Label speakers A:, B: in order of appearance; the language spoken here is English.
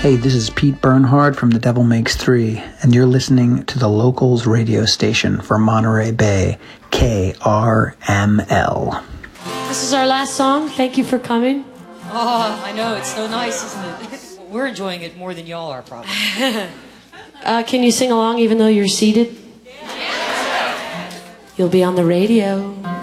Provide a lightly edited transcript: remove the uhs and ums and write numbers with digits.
A: Hey, this is Pete Bernhard from The Devil Makes Three, and you're listening to the Locals radio station for Monterey Bay, KRML.
B: This is our last song. Thank you for coming.
C: Oh, I know. It's so nice, isn't it? We're enjoying it more than y'all are, probably.
B: Can you sing along even though you're seated? You'll be on the radio.